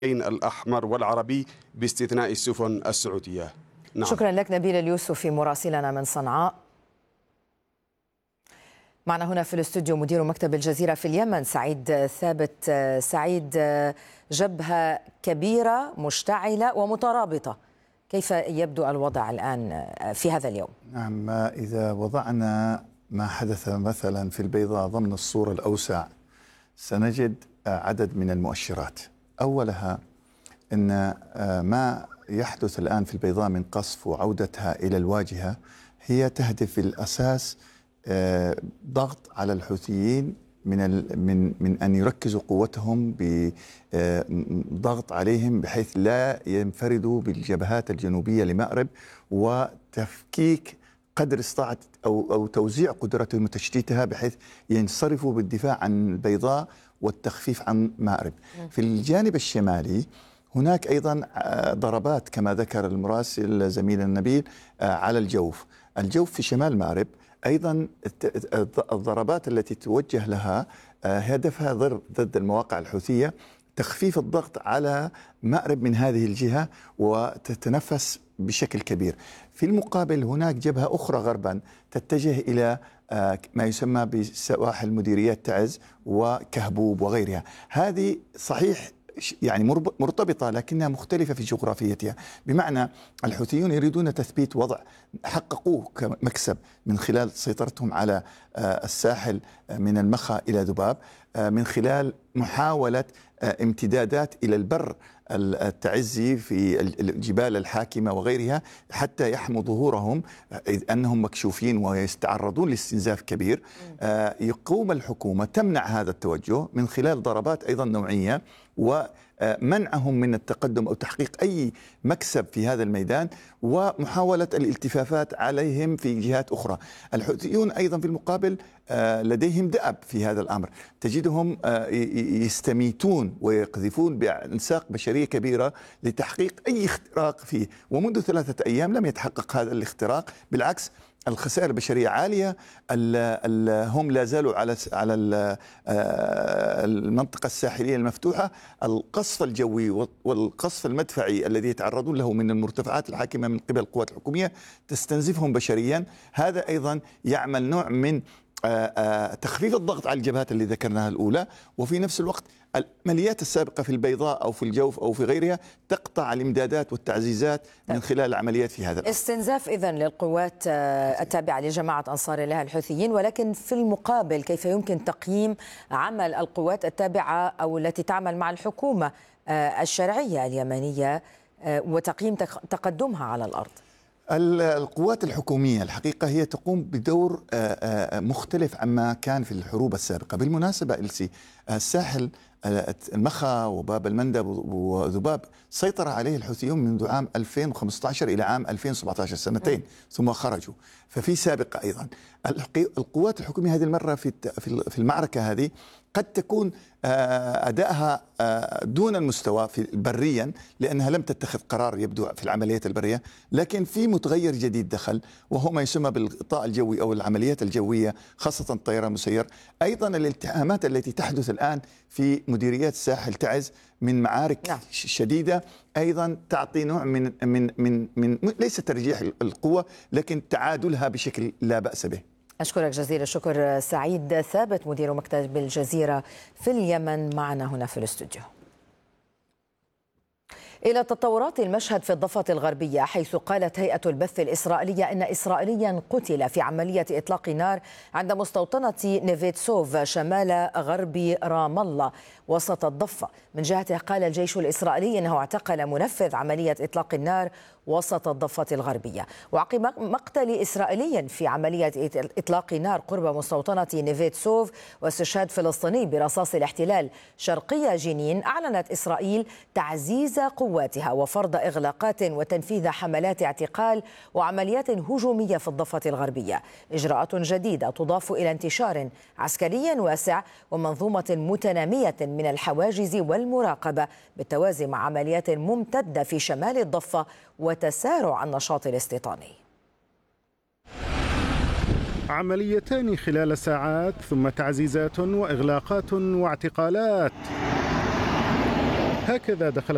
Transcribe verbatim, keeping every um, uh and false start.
الأحمر والعربي باستثناء السفن السعودية. نعم. شكرا لك نبيل اليوسفي مراسلنا من صنعاء. معنا هنا في الاستوديو مدير مكتب الجزيرة في اليمن سعيد ثابت. سعيد، جبهة كبيرة مشتعلة ومترابطة، كيف يبدو الوضع الآن في هذا اليوم؟ نعم، إذا وضعنا ما حدث مثلا في البيضاء ضمن الصورة الأوسع سنجد عدد من المؤشرات. أولها أن ما يحدث الآن في البيضاء من قصف وعودتها إلى الواجهة هي تهدف في الأساس ضغط على الحوثيين من من من أن يركزوا قوتهم بضغط عليهم بحيث لا ينفردوا بالجبهات الجنوبية لمأرب، وتفكيك قدر استطاعت أو أو توزيع قدرتهم وتشتيتها بحيث ينصرفوا بالدفاع عن البيضاء والتخفيف عن مأرب. في الجانب الشمالي هناك أيضا ضربات كما ذكر المراسل زميلنا نبيل على الجوف. الجوف في شمال مأرب أيضا الضربات التي توجه لها هدفها ضد المواقع الحوثية تخفيف الضغط على مأرب من هذه الجهة وتتنفس بشكل كبير. في المقابل هناك جبهة أخرى غربا تتجه إلى ما يسمى بسواحل مديريات تعز وكهبوب وغيرها. هذه صحيح يعني مرتبطة لكنها مختلفة في جغرافيتها، بمعنى الحوثيون يريدون تثبيت وضع حققوه كمكسب من خلال سيطرتهم على الساحل من المخا إلى ذباب، من خلال محاولة امتدادات إلى البر التعزي في الجبال الحاكمة وغيرها حتى يحموا ظهورهم إذ أنهم مكشوفين ويستعرضون لاستنزاف كبير. يقوم الحكومة تمنع هذا التوجه من خلال ضربات أيضا نوعية ومنعهم من التقدم أو تحقيق أي مكسب في هذا الميدان ومحاولة الالتفافات عليهم في جهات أخرى. الحوثيون أيضا في المقابل لديهم دأب في هذا الأمر، تجدهم يستميتون ويقذفون بأنساق بشرية كبيرة لتحقيق أي اختراق فيه، ومنذ ثلاثة أيام لم يتحقق هذا الاختراق، بالعكس الخسائر البشرية عالية. ال ال هم لا زالوا على على المنطقة الساحلية المفتوحة. القصف الجوي والقصف المدفعي الذي يتعرضون له من المرتفعات الحاكمة من قبل القوات الحكومية تستنزفهم بشريا. هذا أيضا يعمل نوع من تخفيف الضغط على الجبهات اللي ذكرناها الأولى، وفي نفس الوقت العمليات السابقة في البيضاء أو في الجوف أو في غيرها تقطع الإمدادات والتعزيزات من خلال العمليات في هذا الأمر. استنزاف إذن للقوات التابعة لجماعة أنصار الله الحوثيين، ولكن في المقابل كيف يمكن تقييم عمل القوات التابعة أو التي تعمل مع الحكومة الشرعية اليمنية وتقييم تقدمها على الأرض؟ القوات الحكومية الحقيقة هي تقوم بدور مختلف عما كان في الحروب السابقة. بالمناسبة إلسي الساحل المخا وباب المندب وذباب سيطر عليه الحوثيون منذ عام ألفين وخمسة عشر إلى عام ألفين وسبعة عشر، سنتين ثم خرجوا، ففي سابقة أيضا. القوات الحكومية هذه المرة في في المعركة هذه قد تكون أدائها دون المستوى في بريا لأنها لم تتخذ قرار يبدو في العمليات البرية، لكن في متغير جديد دخل وهو ما يسمى بالغطاء الجوي أو العمليات الجوية خاصة الطيران المسير. أيضا الالتحامات التي تحدث الآن في مديريات الساحل تعز من معارك نعم. شديدة أيضا تعطي نوع من من من من ليس ترجيح القوة لكن تعادلها بشكل لا بأس به. أشكرك جزيل الشكر سعيد ثابت مدير مكتب الجزيرة في اليمن معنا هنا في الاستوديو. إلى تطورات المشهد في الضفة الغربية، حيث قالت هيئة البث الإسرائيلية إن إسرائيليا قتل في عملية إطلاق نار عند مستوطنة نيفيتسوف شمال غرب رام الله وسط الضفة. من جهته قال الجيش الإسرائيلي أنه اعتقل منفذ عملية إطلاق النار وسط الضفة الغربية. وعقب مقتل إسرائيلي في عملية إطلاق نار قرب مستوطنة نيفيتسوف واستشهاد فلسطيني برصاص الاحتلال شرقي جنين، أعلنت إسرائيل تعزيز قواتها وفرض إغلاقات وتنفيذ حملات اعتقال وعمليات هجومية في الضفة الغربية، إجراءات جديدة تضاف إلى انتشار عسكري واسع ومنظومة متنامية من الحواجز والمراقبة بالتوازي مع عمليات ممتدة في شمال الضفة وتسارع النشاط الاستيطاني. عمليتان خلال ساعات ثم تعزيزات وإغلاقات واعتقالات، هكذا دخلت